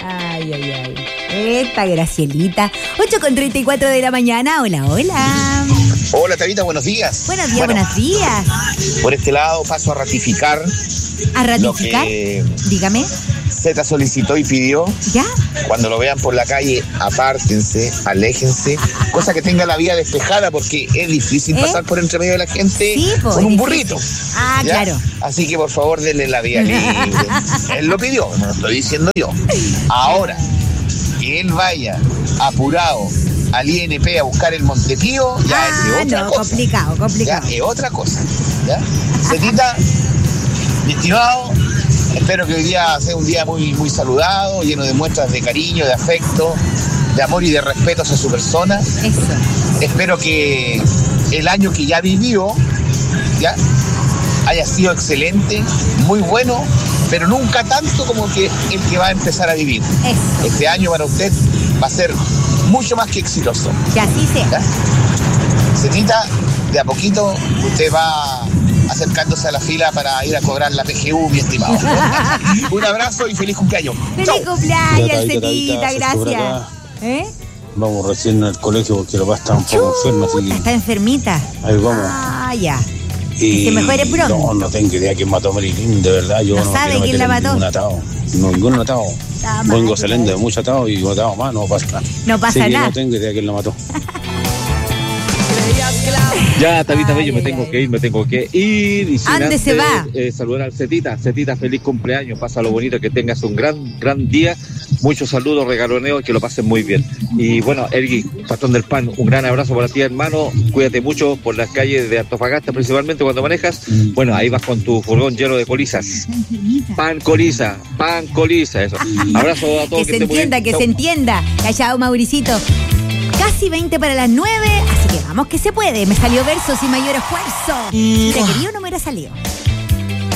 Ay, ay, ay. Esta Gracielita. 8:34 de la mañana. Hola, hola. Hola, Tabita, buenos días. Buenos días, buenos días. Por este lado paso a ratificar. ¿A ratificar? Lo que dígame. Z solicitó y pidió. ¿Ya? Cuando lo vean por la calle, apártense, aléjense. Cosa que tenga la vía despejada porque es difícil pasar por entre medio de la gente con un burrito. Ah, ¿ya? Claro. Así que por favor denle la vía libre. Él lo pidió, no lo estoy diciendo yo. Ahora, que él vaya apurado al INP a buscar el Montepío, ya es otra cosa. Complicado. Ya es otra cosa. ¿Ya? Zetita, mi estimado, espero que hoy día sea un día muy, muy saludado, lleno de muestras de cariño, de afecto, de amor y de respeto hacia su persona. Eso. Espero que el año que ya vivió, ¿ya?, haya sido excelente, muy bueno, pero nunca tanto como que el que va a empezar a vivir. Eso. Este año para usted va a ser mucho más que exitoso. Que así sea. ¿Ya? Zetita, de a poquito usted va acercándose a la fila para ir a cobrar la PGU, mi estimado. Un abrazo y feliz cumpleaños. ¡Feliz ¡Chau! cumpleaños, Zetita! Gracias. Vamos recién al colegio porque la papá está un poco enferma. Así que... Está enfermita. Ahí vamos. Ah, ya. Y que mejore pronto. No tengo idea quién mató a Marilyn, de verdad. Yo no sabe quién la mató. Ningún atado. Vengo saliendo de mucho atado y atado más, no pasa nada. No pasa nada. No tengo idea quién la mató. Ya, Tabita Bello, me tengo que ir. Y sin ¿Dónde se va? Saludar al Zetita. Zetita, feliz cumpleaños. Pásalo bonito, que tengas un gran día. Muchos saludos, regaloneo y que lo pasen muy bien. Y bueno, Ergui, patrón del pan, un gran abrazo para ti, hermano. Cuídate mucho por las calles de Antofagasta, principalmente cuando manejas. Bueno, ahí vas con tu furgón lleno de colizas. Pan coliza, eso. Abrazo a todos. Que se entienda. Callado, Mauricito. Casi 20 para las 9, así que vamos que se puede. Me salió verso sin mayor esfuerzo. Si te quería o no me hubiera salido.